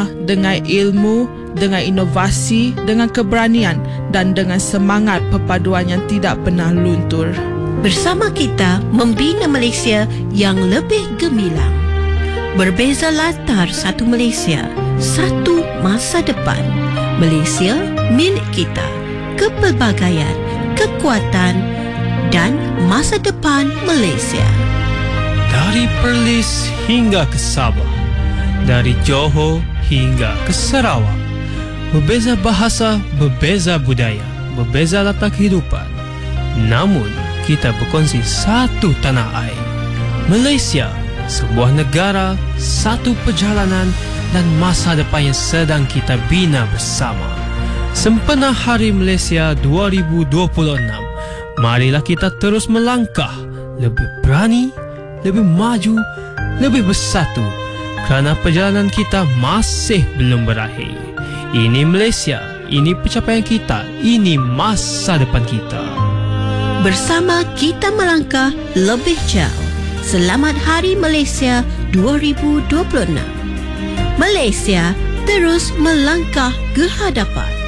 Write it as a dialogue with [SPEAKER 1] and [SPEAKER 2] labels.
[SPEAKER 1] bersama dengan ilmu, dengan inovasi, dengan keberanian dan dengan semangat perpaduan yang tidak pernah luntur.
[SPEAKER 2] Bersama kita membina Malaysia yang lebih gemilang. Berbeza latar, satu Malaysia, satu masa depan. Malaysia milik kita. Kepelbagaian, kekuatan dan masa depan Malaysia.
[SPEAKER 3] Dari Perlis hingga ke Sabah, dari Johor hingga ke Sarawak. Berbeza bahasa, berbeza budaya, berbeza latar kehidupan. Namun, kita berkongsi satu tanah air. Malaysia, sebuah negara, satu perjalanan dan masa depan yang sedang kita bina bersama. Sempena Hari Malaysia 2026, marilah kita terus melangkah, lebih berani, lebih maju, lebih bersatu, kerana perjalanan kita masih belum berakhir. Ini Malaysia, ini pencapaian kita, ini masa depan kita.
[SPEAKER 2] Bersama kita melangkah lebih jauh. Selamat Hari Malaysia 2026. Malaysia terus melangkah ke hadapan.